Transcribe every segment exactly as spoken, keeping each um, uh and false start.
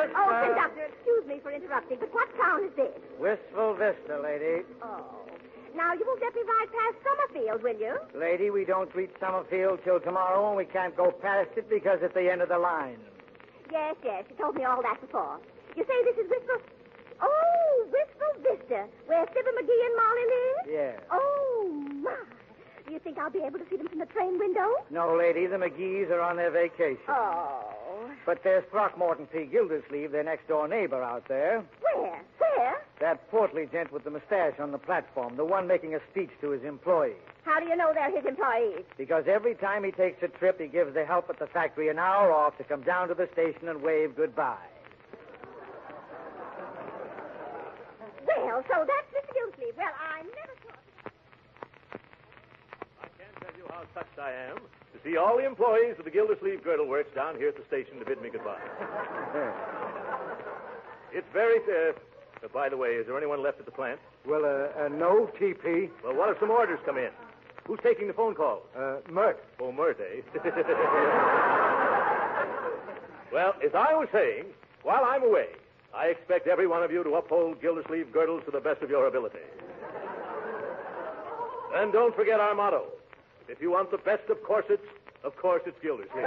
Vista. Oh, conductor, excuse me for interrupting, but what town is this? Wistful Vista, lady. Oh. Now, you won't let me ride past Summerfield, will you? Lady, we don't reach Summerfield till tomorrow, and we can't go past it because it's the end of the line. Yes, yes, you told me all that before. You say this is Wistful... Oh, Wistful Vista, where Fibber McGee and Molly live? Yeah. Oh, my. Do you think I'll be able to see them from the train window? No, lady, the McGees are on their vacation. Oh. But there's Throckmorton P. Gildersleeve, their next-door neighbor out there. Where? Where? That portly gent with the mustache on the platform, the one making a speech to his employees. How do you know they're his employees? Because every time he takes a trip, he gives the help at the factory an hour off to come down to the station and wave goodbye. Well, so that's Mister Gildersleeve. Well, I never thought... I can't tell you how touched I am to see all the employees of the Gildersleeve Girdle Works down here at the station to bid me goodbye. It's very... Uh, uh, by the way, is there anyone left at the plant? Well, uh, uh, no, T P. Well, what if some orders come in? Who's taking the phone calls? Uh, Mert. Oh, Mert, eh? Well, as I was saying, while I'm away, I expect every one of you to uphold Gildersleeve Girdles to the best of your ability. And don't forget our motto. If you want the best of corsets, of course it's Gildersleeve.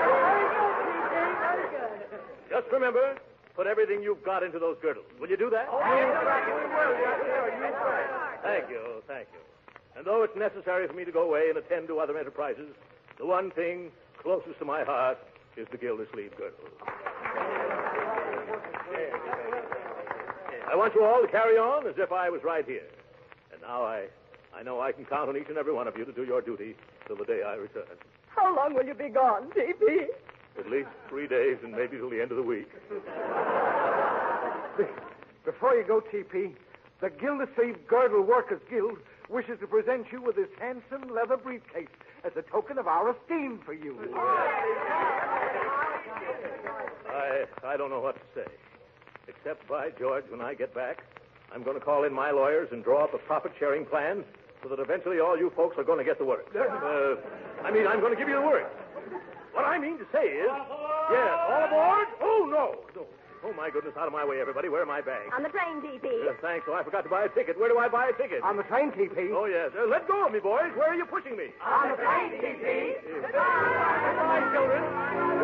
Just remember, put everything you've got into those girdles. Will you do that? Oh, yes, we will. Yes, sir. You bet. Thank you, thank you. And though it's necessary for me to go away and attend to other enterprises, the one thing closest to my heart is the Gildersleeve Girdle. I want you all to carry on as if I was right here. And now I, I know I can count on each and every one of you to do your duty till the day I return. How long will you be gone, T P? At least three days and maybe till the end of the week. Before you go, T P, the Gildersleeve Girdle Workers Guild wishes to present you with this handsome leather briefcase as a token of our esteem for you. I, I don't know what to say. Except, by George, when I get back, I'm going to call in my lawyers and draw up a profit-sharing plan so that eventually all you folks are going to get the work. Uh, I mean, I'm going to give you the work. What I mean to say is... Yeah, all aboard? Oh, no. no. Oh, my goodness, out of my way, everybody. Where are my bags? On the train, T P. Uh, thanks. Oh, I forgot to buy a ticket. Where do I buy a ticket? On the train, T P. Oh, yes. Uh, let go of me, boys. Where are you pushing me? On the train, T P. Goodbye, children.